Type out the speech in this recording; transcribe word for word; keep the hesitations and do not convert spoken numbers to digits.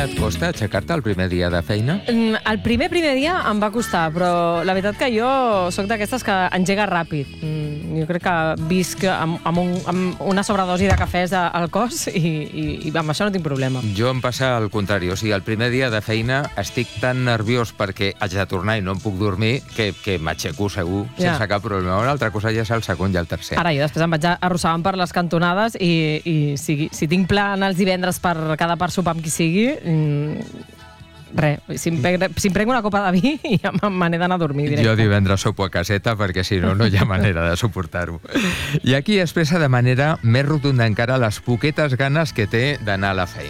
feina et costa aixecar-te el primer dia de feina? El primer primer dia em va costar, però la veritat que jo sóc d'aquestes que engega ràpid. Jo crec que visc amb, amb, un, amb una sobredosi de cafès al cos i, i, i amb això no tinc problema. Jo em passa al contrari, o sigui, el primer dia de feina estic tan nerviós perquè haig de tornar i no em puc dormir que, que m'aixeco segur Ja. sense cap problema. Una altra cosa ja és el segon i el tercer. Ara jo després em vaig arrossegant per les cantonades i, i si, si tinc pla anar els divendres per quedar per sopar amb qui sigui, mmm, res, si em, prenc, si em prenc una copa de vi ja me n'he d'anar a dormir directe. Jo divendres sopo a caseta perquè si no, no hi ha manera de suportar-ho. I aquí expressa de manera més rotunda encara les poquetes ganes que té d'anar a la feina.